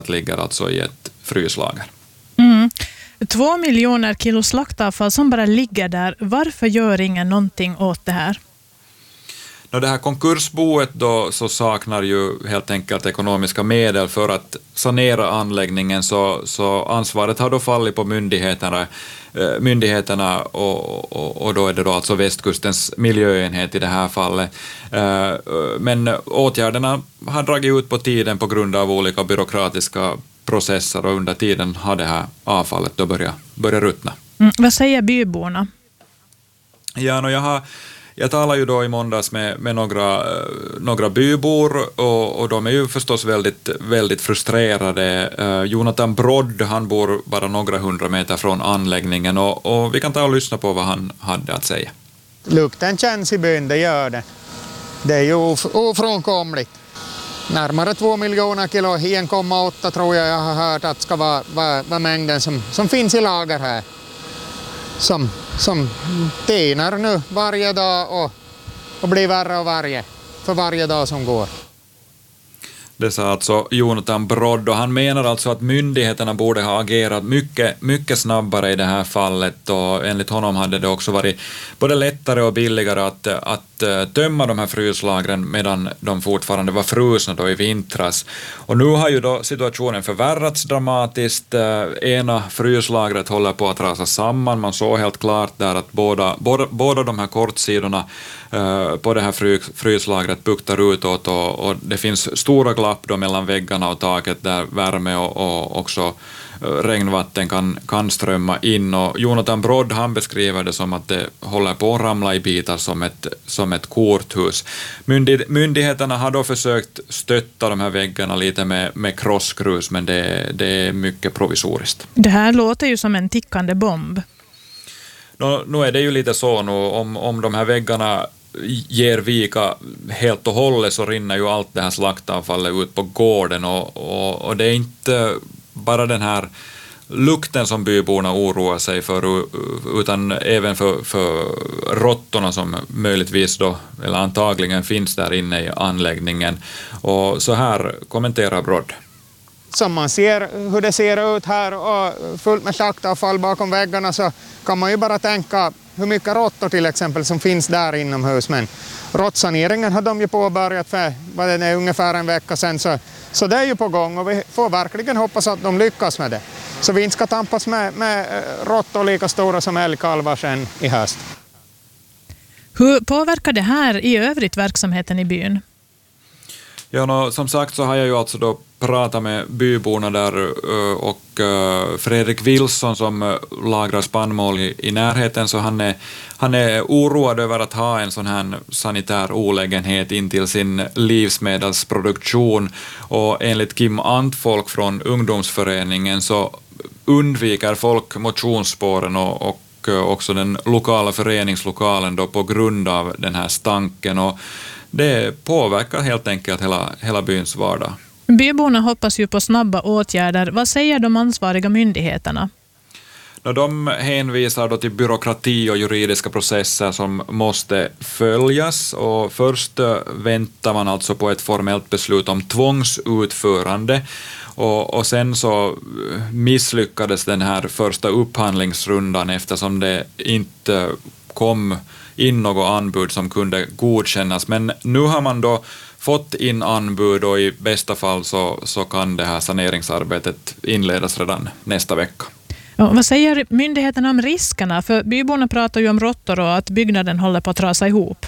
ligger alltså i ett fryslager. 2 miljoner kilo slaktavfall som bara ligger där. Varför gör ingen någonting åt det här? Det här konkursboet då så saknar ju helt enkelt ekonomiska medel för att sanera anläggningen, så ansvaret har då fallit på myndigheterna och då är det då alltså västkustens miljöenhet i det här fallet. Men åtgärderna har dragit ut på tiden på grund av olika byråkratiska processer, och under tiden har det här avfallet då börjat ruttna. Vad säger byborna? Ja, jag talade ju då i måndags med några bybor, och de är ju förstås väldigt, väldigt frustrerade. Jonathan Brodd, han bor bara några 100 meter från anläggningen, och vi kan ta och lyssna på vad han hade att säga. Lukten känns i byn, det gör det. Det är ju ofrånkomligt. Närmare 2 miljoner kilo, 1,8 tror jag har hört att ska vara mängden som finns i lager här. Som tinar nu varje dag och blir värre och värre för varje dag som går. Det sa alltså Jonathan Brodd, och han menar alltså att myndigheterna borde ha agerat mycket, mycket snabbare i det här fallet, och enligt honom hade det också varit både lättare och billigare att tömma de här fryslagren medan de fortfarande var frusna då i vintras. Och nu har ju då situationen förvärrats dramatiskt. Ena fryslagret håller på att rasa samman. Man såg helt klart där att båda de här kortsidorna på det här fryslagret buktar utåt, och det finns stora glapp då mellan väggarna och taket där värme och också regnvatten kan strömma in. Och Jonathan Brodd, han beskriver det som att det håller på att ramla i bitar som ett korthus. Myndigheterna har då försökt stötta de här väggarna lite med krossgrus, men det är mycket provisoriskt. Det här låter ju som en tickande bomb. Nu är det ju lite så nu, om de här väggarna ger vika helt och hållet, så rinner ju allt det här slaktavfallet ut på gården, och det är inte bara den här lukten som byborna oroar sig för, utan även för råttorna som möjligtvis då, eller antagligen finns där inne i anläggningen. Och så här kommenterar Brodd. Som man ser hur det ser ut här och fullt med slaktavfall bakom väggarna, så kan man ju bara tänka hur mycket råttor till exempel som finns där inomhus. Men råttsaneringen har de ju påbörjat för ungefär en vecka sedan, så det är ju på gång, och vi får verkligen hoppas att de lyckas med det. Så vi inte ska tampas med råttor lika stora som älgkalvar sen i höst. Hur påverkar det här i övrigt verksamheten i byn? Ja, som sagt så har jag ju alltså då pratat med byborna där, och Fredrik Wilson som lagrar spannmål i närheten, så han är oroad över att ha en sån här sanitär olägenhet in till sin livsmedelsproduktion, och enligt Kim Antfolk från ungdomsföreningen så undviker folk motionsspåren och också den lokala föreningslokalen då på grund av den här stanken, och det påverkar helt enkelt hela byns vardag. Byborna hoppas ju på snabba åtgärder. Vad säger de ansvariga myndigheterna? De hänvisar då till byråkrati och juridiska processer som måste följas, och först väntar man alltså på ett formellt beslut om tvångsutförande, och sen så misslyckades den här första upphandlingsrundan eftersom det inte kom in något anbud som kunde godkännas. Men nu har man då fått in anbud, och i bästa fall så kan det här saneringsarbetet inledas redan nästa vecka. Och vad säger myndigheterna om riskerna? För byborna pratar ju om råttor och att byggnaden håller på att rasa ihop.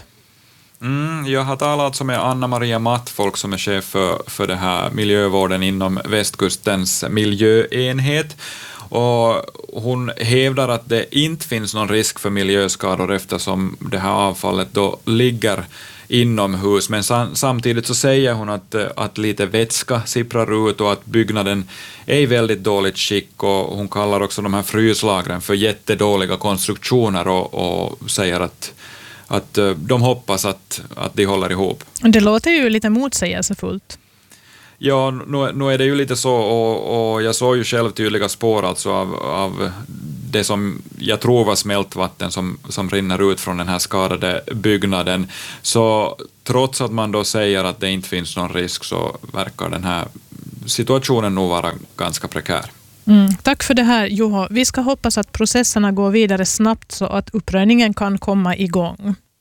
Jag har talat med Anna-Maria Mattfolk som är chef för det här miljövården inom västkustens miljöenhet. Och hon hävdar att det inte finns någon risk för miljöskador eftersom det här avfallet då ligger inomhus. Men samtidigt så säger hon att lite vätska sipprar ut och att byggnaden är i väldigt dåligt skick, och hon kallar också de här fryslagren för jättedåliga konstruktioner och säger att de hoppas att de håller ihop. Det låter ju lite motsägelsefullt. Ja, nu är det ju lite så, och jag såg ju själv tydliga spår alltså av det som jag tror var smältvatten som rinner ut från den här skadade byggnaden. Så trots att man då säger att det inte finns någon risk, så verkar den här situationen nog vara ganska prekär. Tack för det här, Juho. Vi ska hoppas att processerna går vidare snabbt så att uppröjningen kan komma igång.